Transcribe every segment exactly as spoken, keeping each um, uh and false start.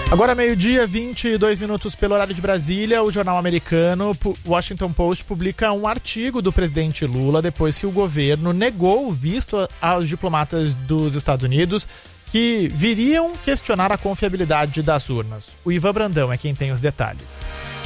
Agora meio-dia, vinte e dois minutos pelo horário de Brasília, o jornal americano Washington Post publica um artigo do presidente Lula depois que o governo negou o visto aos diplomatas dos Estados Unidos que viriam questionar a confiabilidade das urnas. O Ivan Brandão é quem tem os detalhes.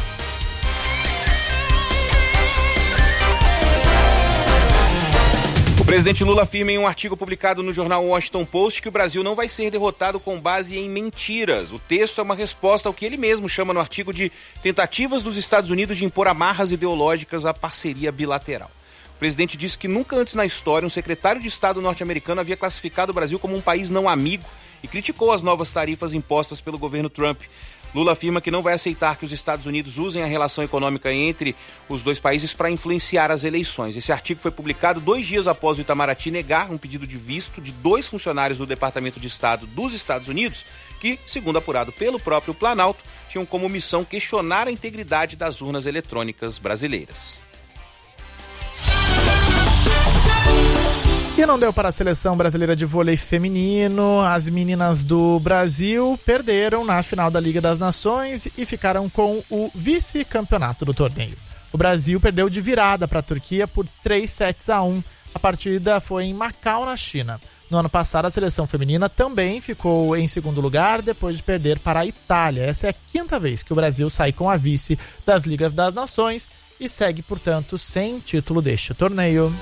O presidente Lula afirma em um artigo publicado no jornal Washington Post que o Brasil não vai ser derrotado com base em mentiras. O texto é uma resposta ao que ele mesmo chama no artigo de tentativas dos Estados Unidos de impor amarras ideológicas à parceria bilateral. O presidente disse que nunca antes na história um secretário de Estado norte-americano havia classificado o Brasil como um país não amigo e criticou as novas tarifas impostas pelo governo Trump. Lula afirma que não vai aceitar que os Estados Unidos usem a relação econômica entre os dois países para influenciar as eleições. Esse artigo foi publicado dois dias após o Itamaraty negar um pedido de visto de dois funcionários do Departamento de Estado dos Estados Unidos que, segundo apurado pelo próprio Planalto, tinham como missão questionar a integridade das urnas eletrônicas brasileiras. E não deu para a seleção brasileira de vôlei feminino. As meninas do Brasil perderam na final da Liga das Nações e ficaram com o vice-campeonato do torneio. O Brasil perdeu de virada para a Turquia por três sets a um. A partida foi em Macau, na China. No ano passado, a seleção feminina também ficou em segundo lugar depois de perder para a Itália. Essa é a quinta vez que o Brasil sai com a vice das Ligas das Nações e segue, portanto, sem título deste torneio.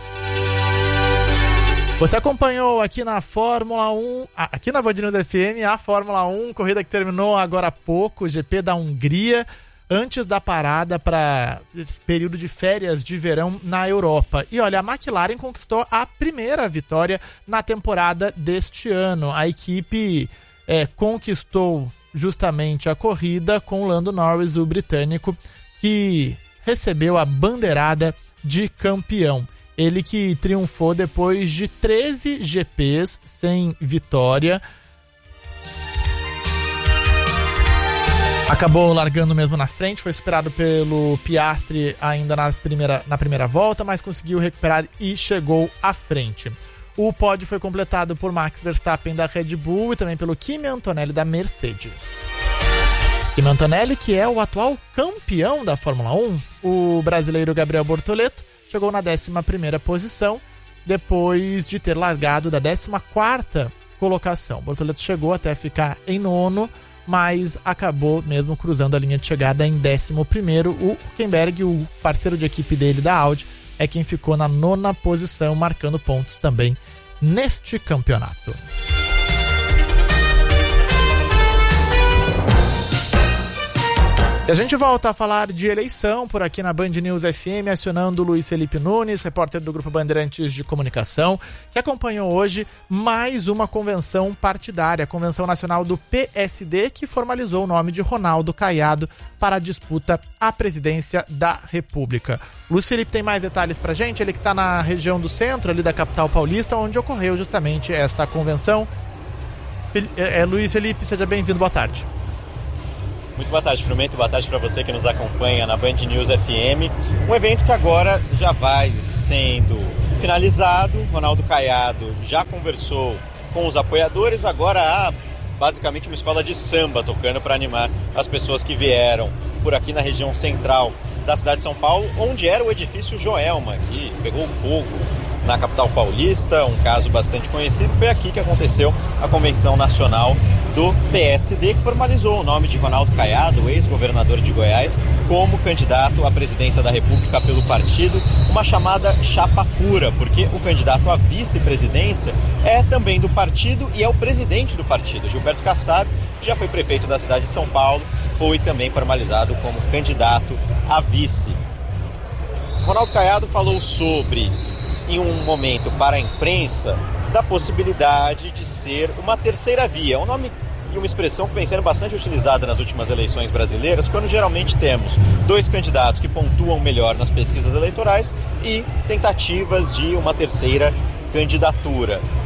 Você acompanhou aqui na Fórmula um, aqui na Band News F M, a Fórmula um, corrida que terminou agora há pouco, o G P da Hungria, antes da parada para período de férias de verão na Europa. E olha, a McLaren conquistou a primeira vitória na temporada deste ano. A equipe é, conquistou justamente a corrida com Lando Norris, o britânico, que recebeu a bandeirada de campeão. Ele que triunfou depois de treze G Ps sem vitória. Acabou largando mesmo na frente, foi superado pelo Piastri ainda nas primeira, na primeira volta, mas conseguiu recuperar e chegou à frente. O pódio foi completado por Max Verstappen da Red Bull e também pelo Kimi Antonelli da Mercedes. Kimi Antonelli, que é o atual campeão da Fórmula um, o brasileiro Gabriel Bortoleto, chegou na décima primeira posição, depois de ter largado da décima quarta colocação. Bortoleto chegou até ficar em nono, mas acabou mesmo cruzando a linha de chegada em décimo primeiro. O Hülkenberg, o parceiro de equipe dele da Audi, é quem ficou na nona posição, marcando pontos também neste campeonato. E a gente volta a falar de eleição por aqui na Band News F M, acionando o Luiz Felipe Nunes, repórter do Grupo Bandeirantes de Comunicação, que acompanhou hoje mais uma convenção partidária, a Convenção Nacional do P S D, que formalizou o nome de Ronaldo Caiado para a disputa à presidência da República. Luiz Felipe tem mais detalhes pra gente, ele que está na região do centro, ali da capital paulista, onde ocorreu justamente essa convenção. É, é, Luiz Felipe, seja bem-vindo, boa tarde. Muito boa tarde, Frumento. Boa tarde para você que nos acompanha na Band News F M. Um evento que agora já vai sendo finalizado. Ronaldo Caiado já conversou com os apoiadores. Agora há basicamente uma escola de samba tocando para animar as pessoas que vieram por aqui na região central da cidade de São Paulo, onde era o edifício Joelma, que pegou fogo na capital paulista, um caso bastante conhecido. Foi aqui que aconteceu a Convenção Nacional do P S D, que formalizou o nome de Ronaldo Caiado, ex-governador de Goiás, como candidato à presidência da República pelo partido, uma chamada chapa pura, porque o candidato à vice-presidência é também do partido e é o presidente do partido. Gilberto Kassab, que já foi prefeito da cidade de São Paulo, foi também formalizado como candidato a vice. Ronaldo Caiado falou sobre, em um momento para a imprensa, da possibilidade de ser uma terceira via, um nome e uma expressão que vem sendo bastante utilizada nas últimas eleições brasileiras, quando geralmente temos dois candidatos que pontuam melhor nas pesquisas eleitorais e tentativas de uma terceira candidatura.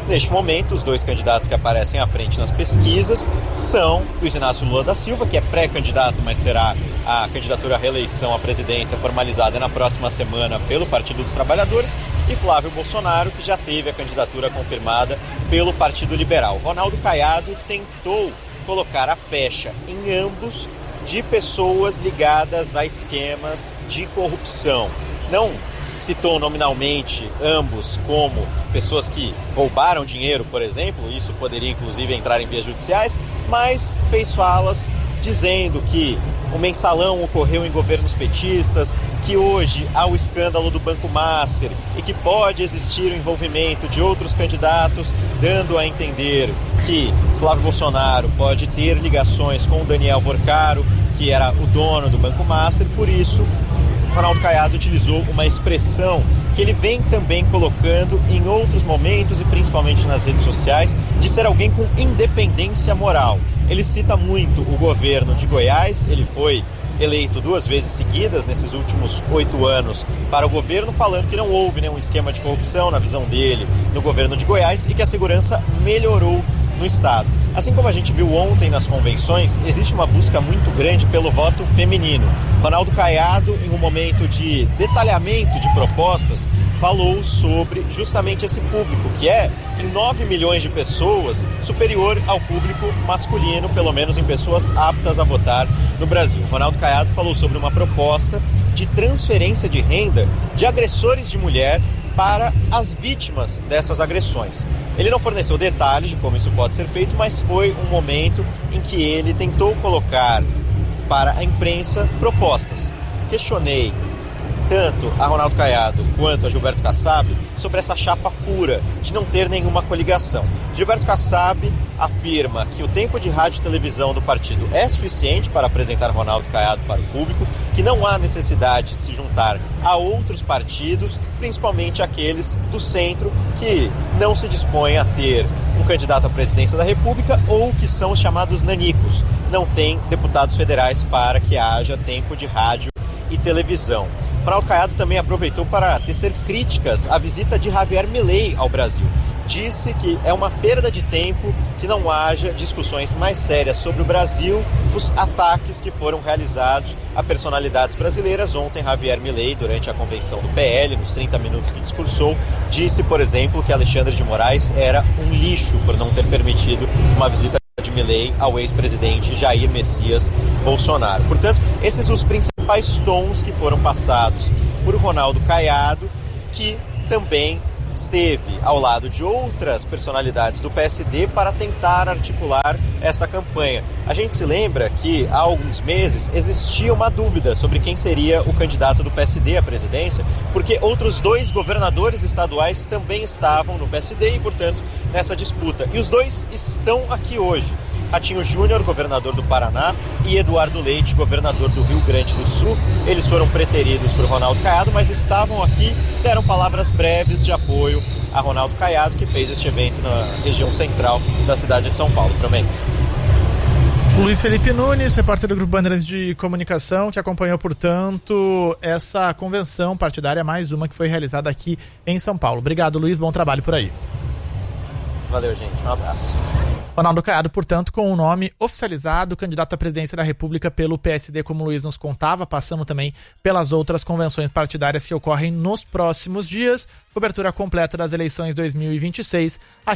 Neste momento, os dois candidatos que aparecem à frente nas pesquisas são Luiz Inácio Lula da Silva, que é pré-candidato, mas terá a candidatura à reeleição à presidência formalizada na próxima semana pelo Partido dos Trabalhadores, e Flávio Bolsonaro, que já teve a candidatura confirmada pelo Partido Liberal. Ronaldo Caiado tentou colocar a pecha em ambos de pessoas ligadas a esquemas de corrupção. Não citou nominalmente ambos como pessoas que roubaram dinheiro, por exemplo, isso poderia inclusive entrar em vias judiciais, mas fez falas dizendo que o mensalão ocorreu em governos petistas, que hoje há o escândalo do Banco Master e que pode existir o envolvimento de outros candidatos, dando a entender que Flávio Bolsonaro pode ter ligações com o Daniel Vorcaro, que era o dono do Banco Master. Por isso, Ronaldo Caiado utilizou uma expressão que ele vem também colocando em outros momentos e principalmente nas redes sociais, de ser alguém com independência moral. Ele cita muito o governo de Goiás, ele foi eleito duas vezes seguidas nesses últimos oito anos para o governo, falando que não houve nenhum esquema de corrupção na visão dele no governo de Goiás e que a segurança melhorou no estado. Assim como a gente viu ontem nas convenções, existe uma busca muito grande pelo voto feminino. Ronaldo Caiado, em um momento de detalhamento de propostas, falou sobre justamente esse público, que é, em nove milhões de pessoas, superior ao público masculino, pelo menos em pessoas aptas a votar no Brasil. Ronaldo Caiado falou sobre uma proposta de transferência de renda de agressores de mulher para as vítimas dessas agressões. Ele não forneceu detalhes de como isso pode ser feito, mas foi um momento em que ele tentou colocar para a imprensa propostas. Questionei tanto a Ronaldo Caiado quanto a Gilberto Kassab sobre essa chapa pura de não ter nenhuma coligação. Gilberto Kassab afirma que o tempo de rádio e televisão do partido é suficiente para apresentar Ronaldo Caiado para o público, que não há necessidade de se juntar a outros partidos, principalmente aqueles do centro que não se dispõem a ter um candidato à presidência da República ou que são os chamados nanicos, não tem deputados federais para que haja tempo de rádio e televisão. Ronaldo Caiado também aproveitou para tecer críticas à visita de Javier Milei ao Brasil. Disse que é uma perda de tempo que não haja discussões mais sérias sobre o Brasil, os ataques que foram realizados a personalidades brasileiras. Ontem, Javier Milei, durante a convenção do P L, nos trinta minutos que discursou, disse, por exemplo, que Alexandre de Moraes era um lixo por não ter permitido uma visita de Milei ao ex-presidente Jair Messias Bolsonaro. Portanto, esses são os principais tons que foram passados por Ronaldo Caiado, que também esteve ao lado de outras personalidades do P S D para tentar articular esta campanha. A gente se lembra que há alguns meses existia uma dúvida sobre quem seria o candidato do P S D à presidência, porque outros dois governadores estaduais também estavam no P S D e, portanto, nessa disputa. E os dois estão aqui hoje. Ratinho Júnior, governador do Paraná, e Eduardo Leite, governador do Rio Grande do Sul. Eles foram preteridos por Ronaldo Caiado, mas estavam aqui, deram palavras breves de apoio a Ronaldo Caiado, que fez este evento na região central da cidade de São Paulo. Prometo. Luiz Felipe Nunes, repórter do Grupo Bandeirantes de Comunicação, que acompanhou, portanto, essa convenção partidária, mais uma que foi realizada aqui em São Paulo. Obrigado, Luiz, bom trabalho por aí. Valeu, gente, um abraço. Ronaldo Caiado, portanto, com o nome oficializado, candidato à presidência da República pelo P S D, como o Luiz nos contava, passando também pelas outras convenções partidárias que ocorrem nos próximos dias. Cobertura completa das eleições dois mil e vinte e seis.